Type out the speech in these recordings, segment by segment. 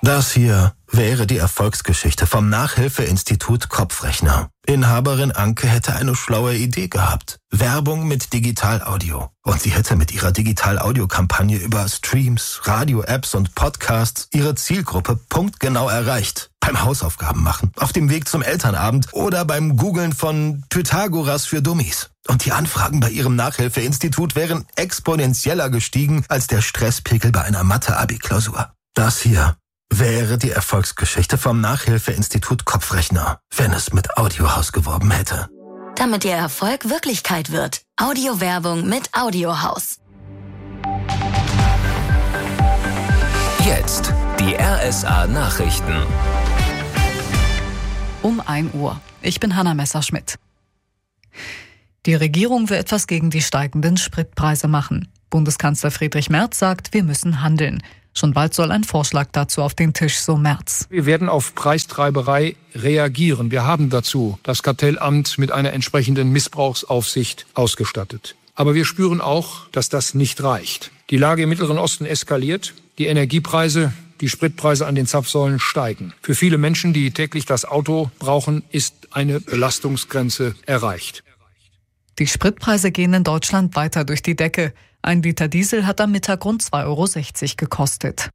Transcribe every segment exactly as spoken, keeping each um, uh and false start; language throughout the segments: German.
Das hier wäre die Erfolgsgeschichte vom Nachhilfeinstitut Kopfrechner. Inhaberin Anke hätte eine schlaue Idee gehabt. Werbung mit Digital-Audio. Und sie hätte mit ihrer Digital-Audio-Kampagne über Streams, Radio-Apps und Podcasts ihre Zielgruppe punktgenau erreicht. Beim Hausaufgaben machen, auf dem Weg zum Elternabend oder beim Googlen von Pythagoras für Dummies. Und die Anfragen bei ihrem Nachhilfeinstitut wären exponentieller gestiegen als der Stresspegel bei einer Mathe-Abi-Klausur. Das hier wäre die Erfolgsgeschichte vom Nachhilfeinstitut Kopfrechner, wenn es mit Audiohaus geworben hätte. Damit Ihr Erfolg Wirklichkeit wird. Audiowerbung mit Audiohaus. Jetzt die R S A-Nachrichten. Um ein Uhr. Ich bin Hanna Messerschmidt. Die Regierung will etwas gegen die steigenden Spritpreise machen. Bundeskanzler Friedrich Merz sagt, wir müssen handeln. Schon bald soll ein Vorschlag dazu auf den Tisch, so Merz. Wir werden auf Preistreiberei reagieren. Wir haben dazu das Kartellamt mit einer entsprechenden Missbrauchsaufsicht ausgestattet. Aber wir spüren auch, dass das nicht reicht. Die Lage im Mittleren Osten eskaliert. Die Energiepreise, die Spritpreise an den Zapfsäulen steigen. Für viele Menschen, die täglich das Auto brauchen, ist eine Belastungsgrenze erreicht. Die Spritpreise gehen in Deutschland weiter durch die Decke. Ein Liter Diesel hat am Mittag rund zwei Euro sechzig gekostet.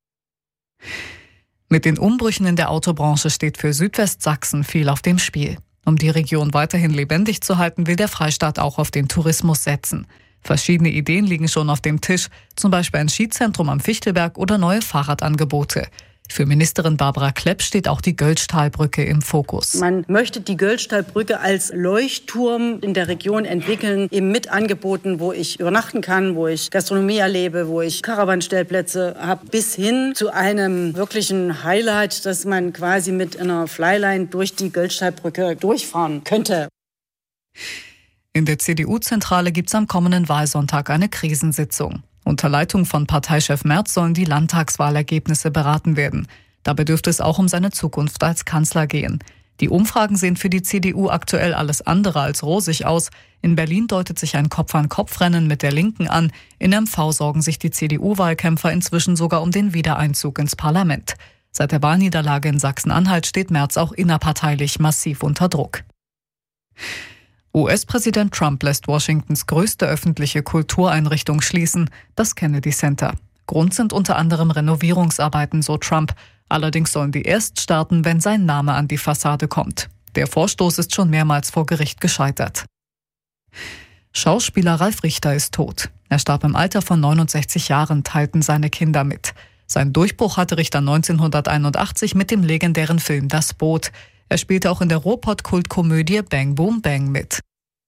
Mit den Umbrüchen in der Autobranche steht für Südwestsachsen viel auf dem Spiel. Um die Region weiterhin lebendig zu halten, will der Freistaat auch auf den Tourismus setzen. Verschiedene Ideen liegen schon auf dem Tisch, zum Beispiel ein Skizentrum am Fichtelberg oder neue Fahrradangebote. Für Ministerin Barbara Klepp steht auch die Göllstahlbrücke im Fokus. Man möchte die Göllstahlbrücke als Leuchtturm in der Region entwickeln, eben mit Angeboten, wo ich übernachten kann, wo ich Gastronomie erlebe, wo ich Caravanstellplätze habe, bis hin zu einem wirklichen Highlight, dass man quasi mit einer Flyline durch die Göllstahlbrücke durchfahren könnte. In der C D U-Zentrale gibt es am kommenden Wahlsonntag eine Krisensitzung. Unter Leitung von Parteichef Merz sollen die Landtagswahlergebnisse beraten werden. Dabei dürfte es auch um seine Zukunft als Kanzler gehen. Die Umfragen sehen für die C D U aktuell alles andere als rosig aus. In Berlin deutet sich ein Kopf-an-Kopf-Rennen mit der Linken an. In M V sorgen sich die C D U-Wahlkämpfer inzwischen sogar um den Wiedereinzug ins Parlament. Seit der Wahlniederlage in Sachsen-Anhalt steht Merz auch innerparteilich massiv unter Druck. U S-Präsident Trump lässt Washingtons größte öffentliche Kultureinrichtung schließen, das Kennedy Center. Grund sind unter anderem Renovierungsarbeiten, so Trump. Allerdings sollen die erst starten, wenn sein Name an die Fassade kommt. Der Vorstoß ist schon mehrmals vor Gericht gescheitert. Schauspieler Ralf Richter ist tot. Er starb im Alter von neunundsechzig Jahren, teilten seine Kinder mit. Sein Durchbruch hatte Richter neunzehnhunderteinundachtzig mit dem legendären Film Das Boot. Er spielte auch in der Ruhrpott-Kultkomödie Bang Boom Bang mit.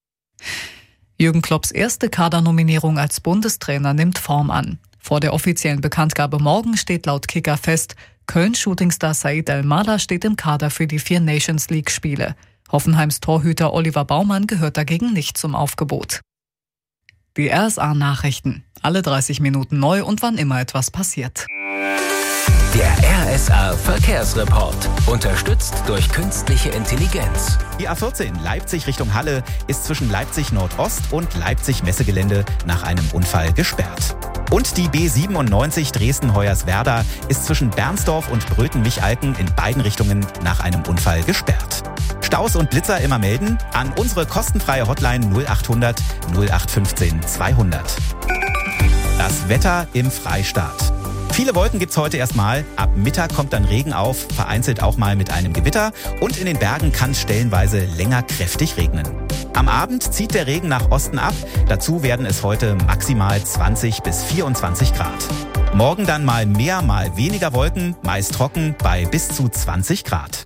Jürgen Klopps erste Kadernominierung als Bundestrainer nimmt Form an. Vor der offiziellen Bekanntgabe morgen steht laut Kicker fest, Köln-Shootingstar Said El-Mala steht im Kader für die vier Nations-League-Spiele. Hoffenheims Torhüter Oliver Baumann gehört dagegen nicht zum Aufgebot. Die R S A-Nachrichten. Alle dreißig Minuten neu und wann immer etwas passiert. Der R S A-Verkehrsreport. Unterstützt durch künstliche Intelligenz. Die A vierzehn Leipzig Richtung Halle ist zwischen Leipzig Nordost und Leipzig Messegelände nach einem Unfall gesperrt. Und die B siebenundneunzig Dresden-Hoyerswerda ist zwischen Bernsdorf und Bröten-Michalken in beiden Richtungen nach einem Unfall gesperrt. Staus und Blitzer immer melden an unsere kostenfreie Hotline null achthundert nullachtfünfzehn zweihundert. Das Wetter im Freistaat. Viele Wolken gibt's heute erstmal. Ab Mittag kommt dann Regen auf, vereinzelt auch mal mit einem Gewitter. Und in den Bergen kann es stellenweise länger kräftig regnen. Am Abend zieht der Regen nach Osten ab. Dazu werden es heute maximal zwanzig bis vierundzwanzig Grad. Morgen dann mal mehr, mal weniger Wolken, meist trocken bei bis zu zwanzig Grad.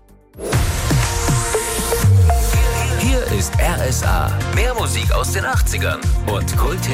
Hier ist R S A. Mehr Musik aus den achtzigern und Kult